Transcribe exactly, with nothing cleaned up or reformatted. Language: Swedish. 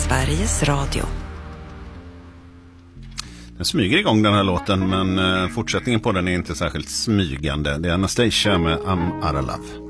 Sveriges Radio. Den smyger igång den här låten, men fortsättningen på den är inte särskilt smygande. Det är Anastasia med I'm Out of Love.